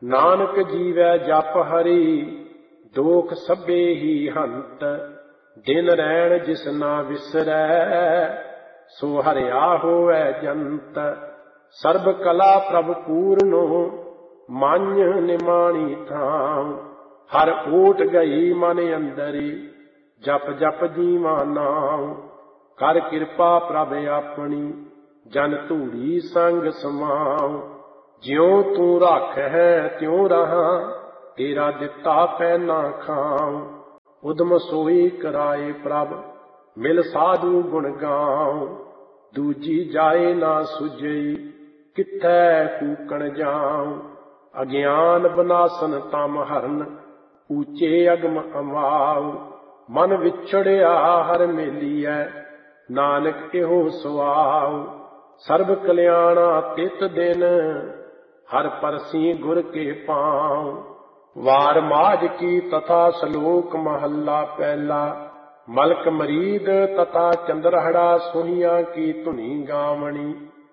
नानक जीवै जप हरि दोख सभे ही हंत। दिन रैण जिस ना विसरै सो हरिया होवै जंत। सर्ब कला प्रभ पूरनो मान्य निमाणी थाम। हर ओट गई मन अंदरी जप जप जीवा नाम। कर कृपा प्रभ अपनी जन धूड़ी संग समाओ। ज्यों तू रख है त्यों रहा तेरा दिता पै ना खाओ। उदम सोई कराए प्रभ मिल साधु गुण गाओ। दूजी जाए ना सुझई किथै कूकण जाओ। अज्ञान बनासन तम हरन ऊंचे अगम अमाओ। मन विछड़िया हर मेलिए नानक एहो सुआओ। सर्ब कल्याणा तित दिन हर परसी गुर के पाँव। वार माज की तथा सलोक महला पहला। मलक मरीद तथा चंद्रहड़ा सोहिया की धुनी गावणी।